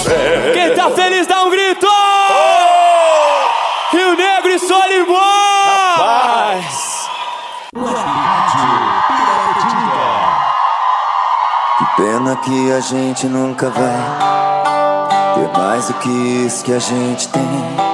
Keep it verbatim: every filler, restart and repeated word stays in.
Quem tá feliz dá um grito! Rio Negro e Solimões! Que pena que a gente nunca vai ter mais do que isso que a gente tem.